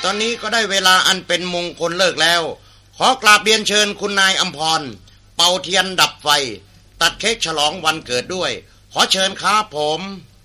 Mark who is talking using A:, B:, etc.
A: ตอนนี้ก็ได้เวลาอันเป็นมงคลเลิกแล้วขอกราบเรียนเชิญคุณนายอัมพรเป่าเทียนดับไฟตัดเค้กฉลองวันเกิดด้วยขอเชิญครับผม